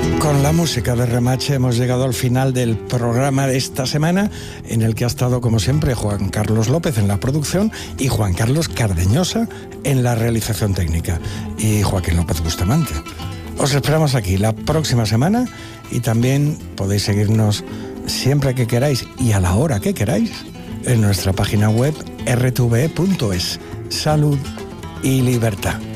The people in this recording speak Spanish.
Con la música de Remache hemos llegado al final del programa de esta semana, en el que ha estado, como siempre, Juan Carlos López en la producción y Juan Carlos Cardeñosa en la realización técnica, y Joaquín López Bustamante. Os esperamos aquí la próxima semana, y también podéis seguirnos siempre que queráis y a la hora que queráis en nuestra página web rtve.es. Salud y libertad.